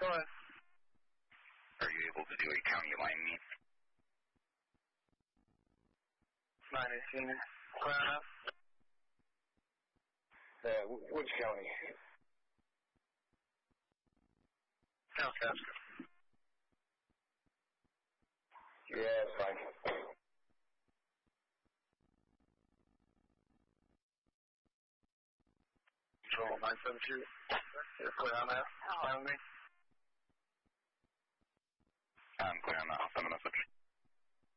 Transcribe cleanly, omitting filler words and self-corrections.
Go ahead. Are you able to do a county line meet? 918. Clear enough? Which county? Kalkaska. Yeah, it's fine. Control 972. You're clear on that? Fine with me? I'm clear on that. I'll send a message.